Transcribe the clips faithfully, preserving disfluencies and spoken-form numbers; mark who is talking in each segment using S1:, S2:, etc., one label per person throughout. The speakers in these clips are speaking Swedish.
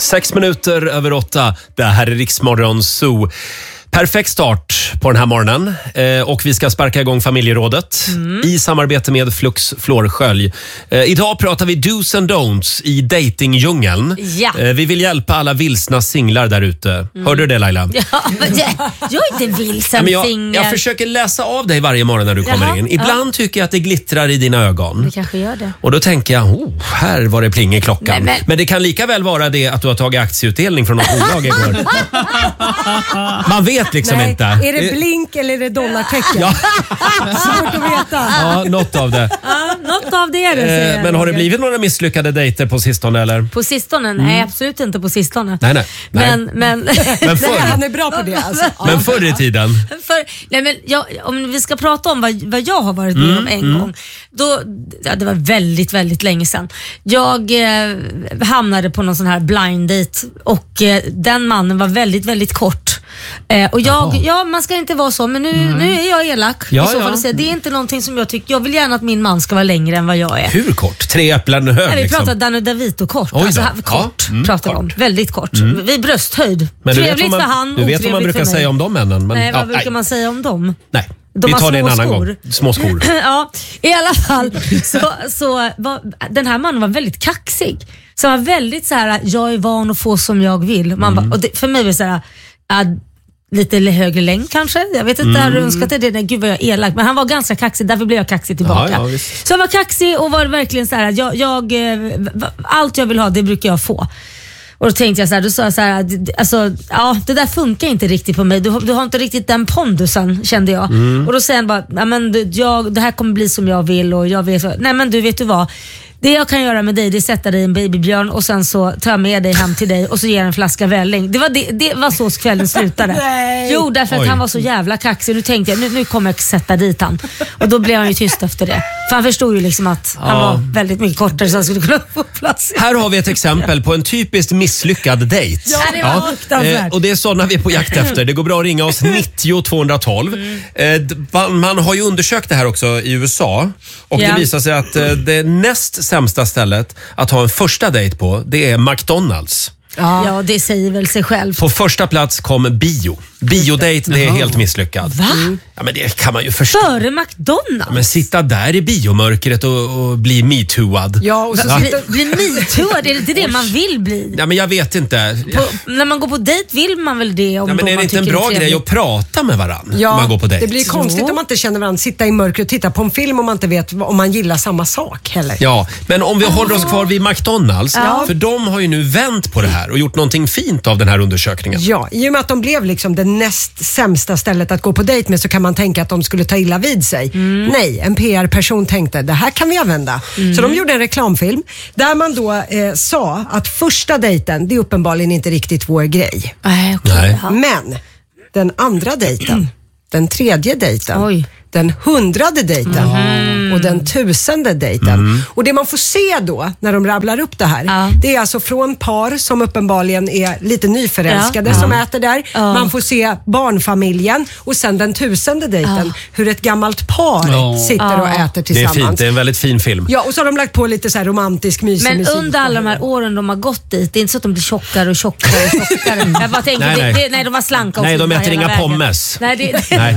S1: Sex minuter över åtta. Det här är Riksmorgon Zoo. Perfekt start på den här morgonen. Eh, och vi ska sparka igång familjerådet mm. i samarbete med Flux Flårskölj. Eh, idag pratar vi do's and don'ts i datingdjungeln.
S2: Ja.
S1: Eh, vi vill hjälpa alla vilsna singlar där ute. Mm. Hörde du det, Laila?
S2: Ja, jag är inte vilsen
S1: jag,
S2: singel.
S1: jag försöker läsa av dig varje morgon när du kommer
S2: Jaha,
S1: in. Ibland ja. tycker jag att det glittrar i dina ögon.
S2: Det kanske gör det.
S1: Och då tänker jag, oh, här var det pling i klockan. Men, men... men det kan lika väl vara det att du har tagit aktieutdelning från något bolag igår. Man vet liksom
S3: Nej,
S1: inte.
S3: Är det blink eller är det dollartecken?
S1: Ja.
S3: Svårt att veta.
S1: Ja, något av det.
S2: Ja, något av det är det.
S1: Eh, men har det blivit några misslyckade dejter på sistone eller?
S2: På sistone? Nej, mm. absolut inte på sistone.
S1: Nej, nej.
S2: Men, men,
S1: men förr,
S3: han är bra på det alltså.
S1: Men förr i tiden?
S2: För, nej, men jag, om vi ska prata om vad, vad jag har varit med mm, om en mm. gång. Då, ja, det var väldigt, väldigt länge sedan. Jag eh, hamnade på någon sån här blind date och eh, den mannen var väldigt, väldigt kort. Eh, och jag, ja, man ska inte vara så, men nu, mm. nu är jag elak.
S1: Ja,
S2: så
S1: ja.
S2: säga. Det är inte någonting som jag tycker. Jag vill gärna att min man ska vara längre än vad jag är.
S1: Hur kort? Tre äpplen hög?
S2: Nej, vi
S1: liksom.
S2: pratar Danny DeVito kort.
S1: Oj,
S2: alltså, kort
S1: ja. mm,
S2: pratar vi om. Väldigt kort. Mm. Vid brösthöjd.
S1: Men
S2: trevligt
S1: man,
S2: för han,
S1: du vet vad man brukar säga om de männen. Men,
S2: nej, vad
S1: ja,
S2: brukar
S1: nej.
S2: man säga om dem?
S1: Nej.
S2: De
S1: vi
S2: har
S1: tar det en annan
S2: skor.
S1: gång. Små skor.
S2: Ja, i alla fall så, så var, den här mannen var väldigt kaxig. Så han var väldigt så här: jag är van att få som jag vill. Man mm. bara, och det, för mig var det så här, ja, lite högre längd kanske. Jag vet inte, mm. hade du önskat det? Nej, gud vad jag är elak. Men han var ganska kaxig, därför blev jag kaxig tillbaka. Ja, ja, så jag var kaxig och var verkligen så här: jag, jag, allt jag vill ha, det brukar jag få. Och då tänkte jag så här, då sa jag så här, alltså, ja, det där funkar inte riktigt på mig. Du, du har inte riktigt den pondusen, kände jag. Mm. Och då säger han bara, ja, men jag, det här kommer bli som jag vill och jag vet, nej men du vet du vad, det jag kan göra med dig, det är sätta dig i en babybjörn och sen så tar jag med dig hem till dig och så ger jag en flaska välling. Det var, det, det var så kvällen slutade. Jo, därför att Oj. han var så jävla kaxig. Nu tänkte jag, nu, nu kommer jag sätta dit han. Och då blev han ju tyst efter det. För han förstod ju liksom att ja. han var väldigt mycket kortare så han skulle kunna få plats.
S1: Här har vi ett exempel på en typiskt misslyckad dejt.
S2: Ja, det var ja.
S1: eh, Och det är sådana vi är på jakt efter. Det går bra att ringa oss nittio tvåhundratolv. Mm. Eh, man, man har ju undersökt det här också i U S A. Och ja. det visar sig att eh, det näst sämsta stället att ha en första dejt på, det är McDonald's.
S2: Ja. ja, det säger väl sig själv.
S1: På första plats kom bio. Biodate, det är helt misslyckad.
S2: Va?
S1: Ja, men det kan man ju förstå.
S2: Före McDonald's?
S1: Ja, men sitta där i biomörkret och, och bli metooad.
S3: Ja, och så
S1: ja.
S3: sitta...
S2: Bli metooad? Är det inte det man vill bli?
S1: Ja, men jag vet inte.
S2: På, när man går på dejt vill man väl det? Om
S1: ja, men är det inte en bra grej att prata med varandra
S3: ja,
S1: när man går på dejt?
S3: Det blir konstigt jo. om man inte känner varandra. Sitta i mörkret och titta på en film om man inte vet om man gillar samma sak heller.
S1: Ja, men om vi oh. håller oss kvar vid McDonald's.
S3: Ja.
S1: För de har ju nu vänt på det här och gjort någonting fint av den här undersökningen.
S3: Ja, i och med att de blev liksom det näst sämsta stället att gå på dejt med så kan man tänka att de skulle ta illa vid sig. Mm. Nej, en P R-person tänkte, det här kan vi använda. Mm. Så de gjorde en reklamfilm där man då eh, sa att första dejten, det är uppenbarligen inte riktigt vår grej.
S2: Äh, okay.
S1: Nej.
S3: Men den andra dejten, den tredje dejten,
S2: Oj.
S3: den hundrade dejten mm. och den tusende dejten. Mm. Och det man får se då när de rabblar upp det här, ja. det är alltså från par som uppenbarligen är lite nyförälskade ja. som ja. äter där. Ja. Man får se barnfamiljen och sen den tusende dejten, ja. hur ett gammalt par ja. sitter och äter tillsammans.
S1: Det är fint, det är en väldigt fin film.
S3: Ja, och så har de lagt på lite så här romantisk mysig
S2: Men
S3: musik.
S2: under alla de här åren de har gått dit, det är inte så att de blir tjockare och tjockare och tjockare. Jag bara tänker, nej, nej. Det, det, nej de var slanka och
S1: nej, de äter inga
S2: vägen.
S1: pommes.
S2: Nej, det,
S1: nej.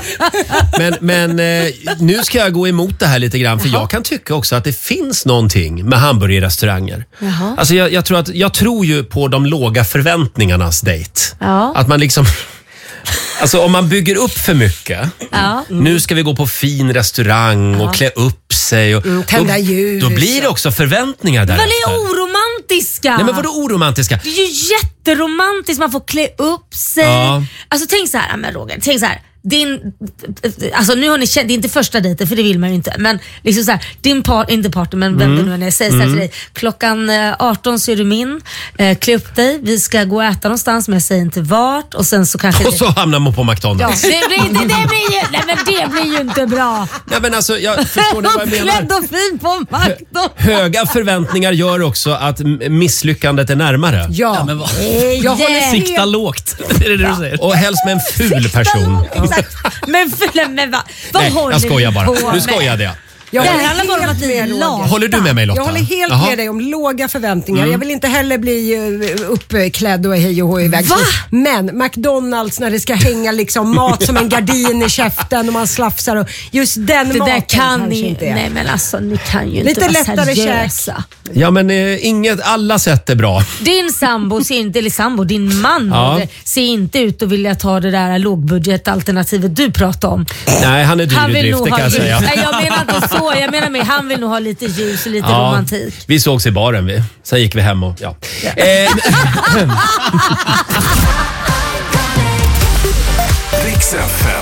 S1: Men, men eh, nu ska jag gå emot det här lite grann, för Jaha. jag kan tycka också att det finns någonting med hamburgerrestauranger. Jaha. Alltså jag, jag, tror att, jag tror ju på de låga förväntningarnas dejt.
S2: Ja.
S1: Att man liksom... Alltså om man bygger upp för mycket.
S2: Ja.
S1: Mm. Nu ska vi gå på fin restaurang och ja. klä upp sig. Och,
S3: mm, tända ljus.
S1: Då, då blir det också förväntningar där.
S2: Men det är oromantiska.
S1: Nej, men vadå oromantiska?
S2: Det är ju jätteromantiskt, man får klä upp sig. Ja. Alltså tänk så här, men Roger, tänk så här. Din, alltså nu har ni känt, det är inte första dejten för det vill man ju inte, men liksom så här, din part, inte partner men vem mm. det nu är, säger så här till dig, klockan arton så är du min, eh, klä upp dig, vi ska gå och äta någonstans men jag säger inte vart och sen så kanske
S1: och det... så hamnar man på McDonald's.
S2: Ja, det blir inte, det blir ju, nej men det blir ju inte bra.
S1: Nej men alltså, jag förstår det vad jag menar.
S2: Klädd och fin på McDonald's.
S1: Höga förväntningar gör också att misslyckandet är närmare.
S3: Ja,
S4: ja men vad?
S2: Jag håller
S4: sikta lågt. Det är det du säger.
S1: Och helst med en ful person.
S2: Men, men va, vad
S1: Nej,
S2: håller
S1: jag skojar bara.
S2: på
S1: Nu skojade jag.
S3: Jag
S2: det
S3: håller
S2: här handlar bara om
S3: helt
S2: att vi är
S3: med Roger.
S2: lata.
S1: Håller du med mig Lotta?
S3: Jag håller helt
S1: Jaha.
S3: med dig om låga förväntningar. Jag vill inte heller bli uh, uppklädd och hej och hå iväg.
S2: Va?
S3: Men McDonalds när det ska hänga liksom mat som en gardin i käften och man slafsar och just den
S2: Det
S3: maten
S2: där kan
S3: kanske
S2: ni,
S3: inte är.
S2: nej men alltså ni kan ju
S3: Lite
S2: inte vara
S3: lättare
S2: seriösa.
S1: Ja, men eh, inget, alla sätt är bra.
S2: Din sambo, ser inte, eller sambo, din man
S1: Ja.
S2: det, ser inte ut att vilja ta det där lågbudgetalternativet du pratar om.
S1: Nej, han är dyr
S2: Han
S1: i
S2: vill
S1: drift,
S2: nog
S1: det
S2: ha
S1: kan jag
S2: ljus.
S1: säga.
S2: Nej, jag menar inte så. Jag menar med, han vill nog ha lite ljus och lite
S1: Ja,
S2: romantik.
S1: vi sågs i baren, vi. Sen gick vi hem och ja.
S2: Ja.
S1: Eh,
S5: Riks F M.